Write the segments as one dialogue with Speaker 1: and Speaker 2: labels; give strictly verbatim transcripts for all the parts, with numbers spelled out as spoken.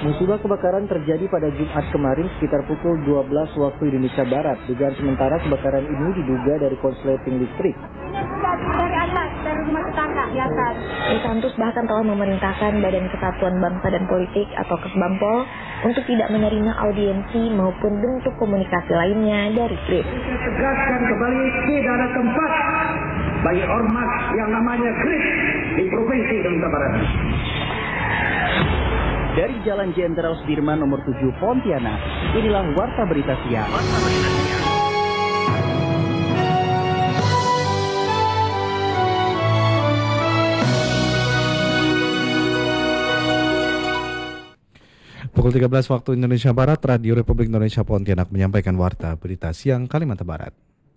Speaker 1: Musibah kebakaran terjadi pada Jumat kemarin sekitar pukul dua belas waktu Indonesia Barat. Dugaan sementara kebakaran ini diduga dari konsleting listrik.
Speaker 2: Dari atas, dari rumah tetangga di atas.
Speaker 3: Santus bahkan telah memerintahkan Badan Kesatuan Bangsa dan Politik atau Kesbangpol untuk tidak menerima audiensi maupun bentuk komunikasi lainnya dari Kris.
Speaker 4: Tegaskan kembali tidak ada tempat bagi ormas yang namanya Kris di Provinsi Indonesia Barat.
Speaker 5: Dari Jalan Jenderal Sudirman nomor tujuh Pontianak, inilah Warta Berita Siang. Warta Berita Siang.
Speaker 6: Pukul tiga belas waktu Indonesia Barat, Radio Republik Indonesia Pontianak menyampaikan Warta Berita Siang Kalimantan Barat.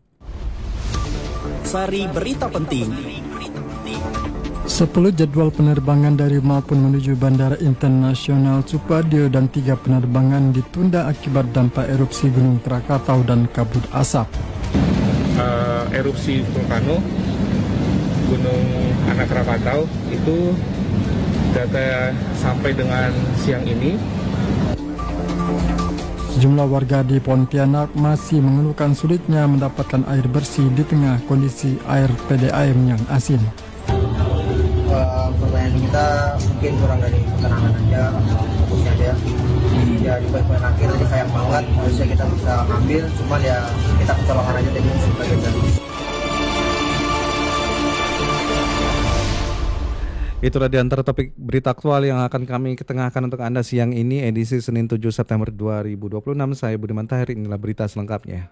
Speaker 7: Sari berita penting.
Speaker 8: sepuluh jadwal penerbangan dari maupun menuju Bandara Internasional Supadio dan tiga penerbangan ditunda akibat dampak erupsi Gunung Krakatau dan kabut asap.
Speaker 9: Uh, erupsi vulkano Gunung Anak Krakatau itu data sampai dengan siang ini.
Speaker 8: Sejumlah warga di Pontianak masih mengeluhkan sulitnya mendapatkan air bersih di tengah kondisi air P D A M yang asin.
Speaker 10: Uh, pertanyaan kita mungkin kurang dari keterangan aja, fokusnya aja. Ya di poin-poin akhir tadi sayang banget, harusnya kita bisa ambil, cuman ya kita kecolongan aja tadi sebagai jadi.
Speaker 6: Itulah di antara topik berita aktual yang akan kami ketengahkan untuk Anda siang ini, edisi Senin tujuh September dua ribu dua puluh enam. Saya Budiman Tahir, inilah berita selengkapnya.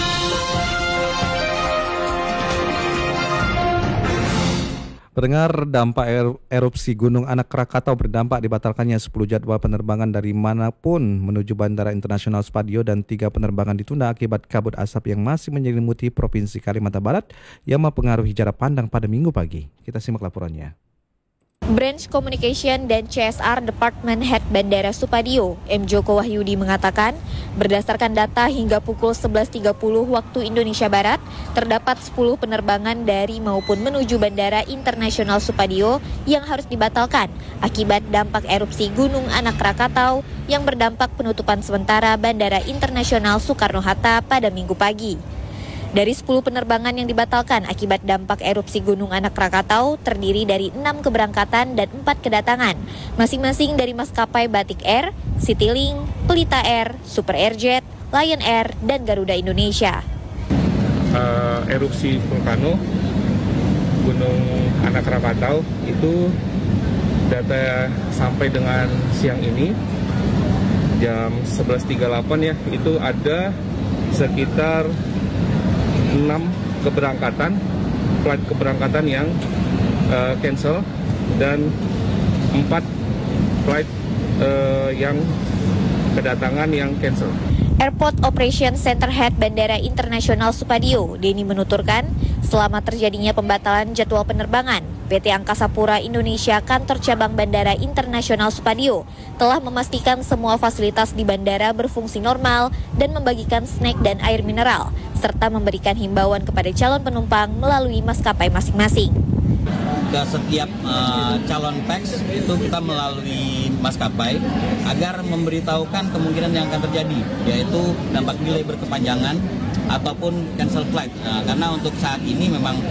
Speaker 6: Pendengar, dampak er- erupsi Gunung Anak Krakatau berdampak dibatalkannya sepuluh jadwal penerbangan dari manapun menuju Bandara Internasional Supadio dan tiga penerbangan ditunda akibat kabut asap yang masih menyelimuti Provinsi Kalimantan Barat yang mempengaruhi jarak pandang pada Minggu pagi. Kita simak laporannya.
Speaker 3: Branch Communication dan C S R Department Head Bandara Supadio, M. Joko Wahyudi mengatakan, berdasarkan data hingga pukul sebelas tiga puluh waktu Indonesia Barat, terdapat sepuluh penerbangan dari maupun menuju Bandara Internasional Supadio yang harus dibatalkan akibat dampak erupsi Gunung Anak Krakatau yang berdampak penutupan sementara Bandara Internasional Soekarno-Hatta pada Minggu pagi. Dari sepuluh penerbangan yang dibatalkan akibat dampak erupsi Gunung Anak Krakatau terdiri dari enam keberangkatan dan empat kedatangan, masing-masing dari maskapai Batik Air, Citylink, Pelita Air, Super Airjet, Lion Air, dan Garuda Indonesia.
Speaker 9: Uh, erupsi vulkano Gunung Anak Krakatau itu data sampai dengan siang ini jam sebelas tiga puluh delapan ya, itu ada sekitar enam keberangkatan, flight keberangkatan yang uh, cancel dan empat flight uh, yang kedatangan yang cancel.
Speaker 3: Airport Operation Center Head Bandara Internasional Supadio, Denny menuturkan, selama terjadinya pembatalan jadwal penerbangan, P T Angkasa Pura Indonesia Kantor Cabang Bandara Internasional Supadio telah memastikan semua fasilitas di bandara berfungsi normal dan membagikan snack dan air mineral, serta memberikan himbauan kepada calon penumpang melalui maskapai masing-masing.
Speaker 11: Ke setiap uh, calon P E X itu kita melalui maskapai agar memberitahukan kemungkinan yang akan terjadi, yaitu dampak delay berkepanjangan ataupun cancel flight. Nah, karena untuk saat ini memang